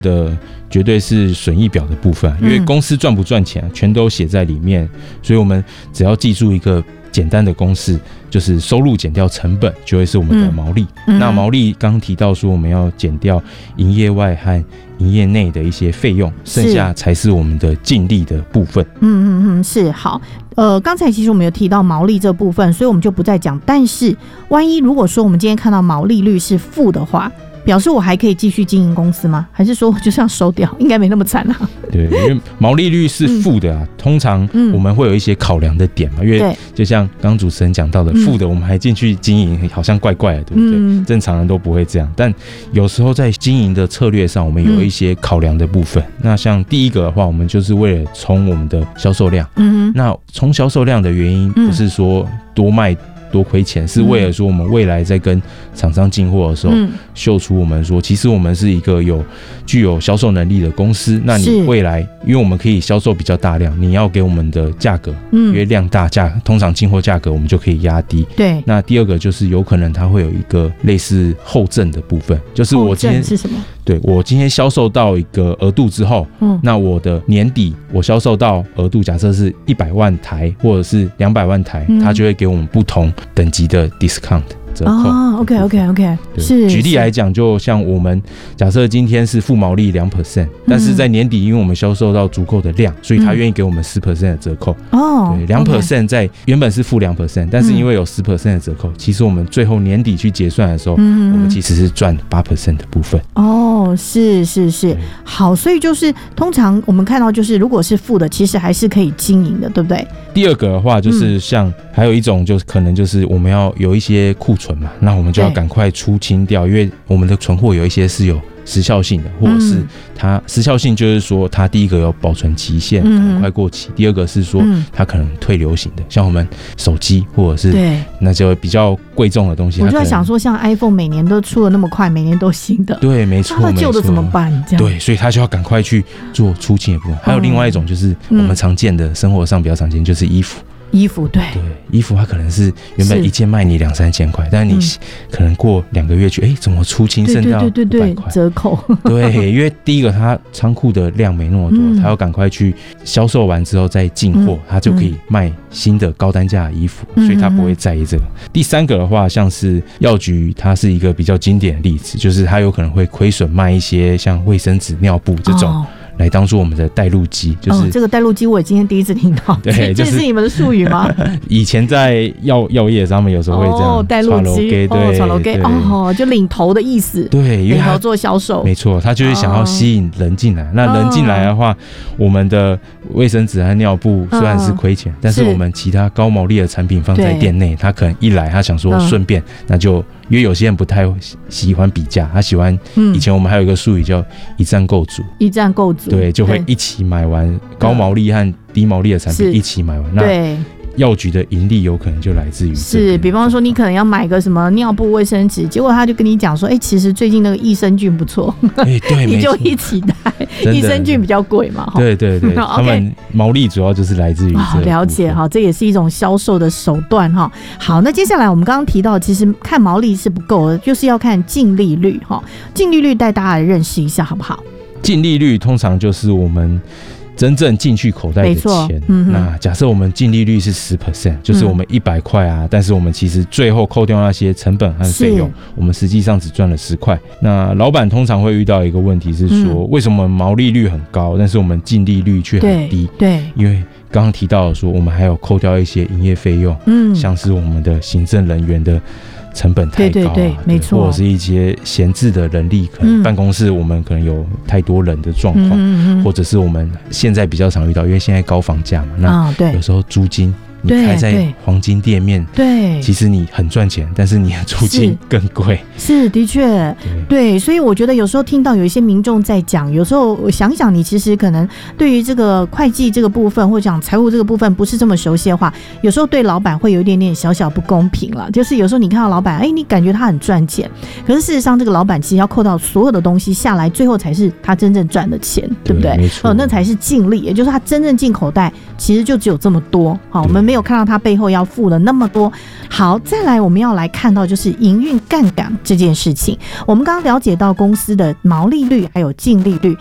的绝对是损益表的部分，因为公司赚不赚钱全都写在里面，所以我们只要记住一个简单的公式，就是收入减掉成本就会是我们的毛利。那毛利刚提到说我们要减掉营业外和营业内的一些费用，剩下才是我们的净利的部分。 是好。刚才其实我们有提到毛利这部分，所以我们就不再讲。但是万一如果说我们今天看到毛利率是负的话，表示我还可以继续经营公司吗？还是说我就这样收掉？应该没那么惨啊。对， 因为毛利率是负的啊，通常我们会有一些考量的点嘛，因为就像刚主持人讲到的，负的我们还进去经营，好像怪怪的，对不对？正常人都不会这样，但有时候在经营的策略上，我们有一些考量的部分。那像第一个的话，我们就是为了冲我们的销售量。那冲销售量的原因不是说多卖多亏钱，是为了说我们未来在跟厂商进货的时候，秀出我们说其实我们是一个具有销售能力的公司。那你未来因为我们可以销售比较大量，你要给我们的价格，因为量大通常进货价格我们就可以压低。对。那第二个就是有可能它会有一个类似后赠的部分，就是我今天是什么？ 对，我今天销售到一个额度之后，那我的年底我销售到额度，假设是100万台或者是200万台，它就会给我们不同等级的 discount 折扣。 OK， 是。 举例来讲，就像我们假设今天是负毛利 2%， 但是在年底因为我们销售到足够的量，所以他愿意给我们 10% 的折扣。对 2% 在原本是负 2%， 但是因为有 10% 的折扣，其实我们最后年底去结算的时候，我们其实是赚 8% 的部分。 是。好，所以就是通常我们看到就是如果是负的，其实还是可以经营的，对不对？ 第二个的话就是像还有一种就是可能就是我们要有一些库存嘛，那我们就要赶快出清掉，因为我们的存货有一些是有时效性的，或者是它时效性就是说它第一个有保存期限，可能快过期，第二个是说它可能退流行的，像我们手机或者是那就比较贵重的东西。 我就在想说像 iPhone 每年都出了那么快，每年都新的， 对，没错， 那旧的怎么办？这样对，所以他就要赶快去做出清的部分。还有另外一种就是我们常见的生活上比较常见就是衣服， 对， 衣服它可能是原本一件卖你2-3千块，但是你可能过2个月去，怎么出清剩掉500块折扣？对， 因为第一个它仓库的量没那么多，它要赶快去销售完之后再进货，它就可以卖新的高单价的衣服，所以它不会在意这个。第三个的话，像是药局，它是一个比较经典的例子，就是它有可能会亏损卖一些像卫生纸、尿布这种。来当做我们的带路机，就是这个带路机，我也今天第一次听到。对，这是你们的术语吗？ 以前在药业上面有时候会这样， 带路机，对，就领头的意思。 对，因为他做销售， 没错，他就是想要吸引人进来。那人进来的话，我们的卫生纸和尿布虽然是亏钱，但是我们其他高毛利的产品放在店内，他可能一来他想说顺便，那就。因为有些人不太喜欢比价，他喜欢以前我们还有一个术语叫一站购足，对，就会一起买完高毛利和低毛利的产品一起买完。那药局的盈利有可能就来自于是，比方说你可能要买个什么尿布、卫生纸，结果他就跟你讲说，其实最近那个益生菌不错， 对， 你就一起带。益生菌比较贵嘛， 对，他们毛利主要就是来自于这了解哈，这也是一种销售的手段哈。好，那接下来我们刚刚提到，其实看毛利是不够的，就是要看净利率哈。净利率带大家来认识一下好不好？ 净利率通常就是我们真正进去口袋的钱，那假设我们净利率是 10%， 就是我们100块啊，但是我们其实最后扣掉那些成本和费用，我们实际上只赚了10块。那老板通常会遇到一个问题是说，为什么毛利率很高，但是我们净利率却很低？对，因为刚刚提到的说，我们还有扣掉一些营业费用，像是我们的行政人员的成本太高，对，没错，或者是一些闲置的人力，可能办公室我们可能有太多人的状况，或者是我们现在比较常遇到，因为现在高房价嘛，那有时候租金。你开在黄金店面，对，其实你很赚钱，但是你的租金更贵。 是，的确，对，所以我觉得有时候听到有一些民众在讲，有时候我想想，你其实可能对于这个会计这个部分，或者讲财务这个部分不是这么熟悉的话，有时候对老板会有一点点小小不公平了。就是有时候你看到老板，你感觉他很赚钱，可是事实上这个老板其实要扣到所有的东西下来，最后才是他真正赚的钱，对不对？没错，那才是净利，也就是他真正进口袋其实就只有这么多。好，我们没有看到它背后要付了那么多。好，再来我们要来看到就是营运杠杆这件事情。我们刚刚了解到公司的毛利率还有净利率，